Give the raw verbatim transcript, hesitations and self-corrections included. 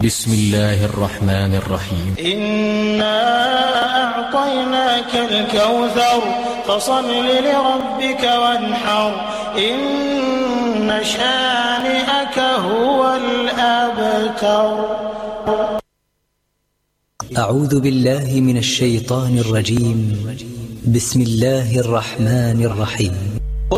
بسم الله الرحمن الرحيم. إنا أعطيناك الكوثر فصل لربك وانحر إن شانئك هو الأبتر. أعوذ بالله من الشيطان الرجيم. بسم الله الرحمن الرحيم.